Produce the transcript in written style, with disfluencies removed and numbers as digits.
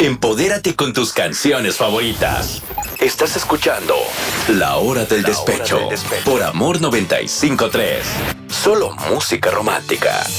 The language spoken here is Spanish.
Empodérate con tus canciones favoritas. Estás escuchando La Hora del Despecho por Amor 95.3. Solo música romántica.